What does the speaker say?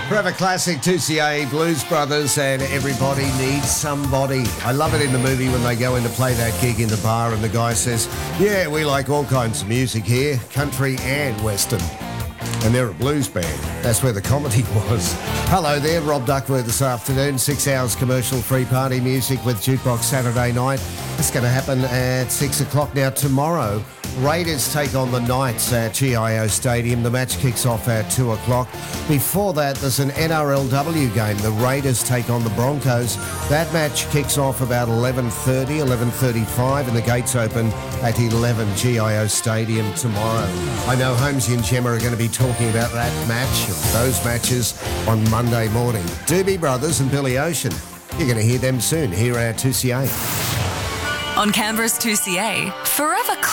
Forever classic 2CA, Blues Brothers and Everybody Needs Somebody. I love it in the movie when they go in to play that gig in the bar and the guy says, yeah, we like all kinds of music here, country and western. And they're a blues band. That's where the comedy was. Hello there, Rob Duckworth this afternoon. 6 hours commercial-free party music with Jukebox Saturday night. It's going to happen at 6 o'clock now tomorrow. Raiders take on the Knights at GIO Stadium. The match kicks off at 2 o'clock. Before that, there's an NRLW game. The Raiders take on the Broncos. That match kicks off about 11:30, 11:35, and the gates open at 11 GIO Stadium tomorrow. I know Holmesy and Gemma are going to be talking about that match, those matches, on Monday morning. Doobie Brothers and Billy Ocean. You're going to hear them soon here at 2CA. On Canberra's 2CA, forever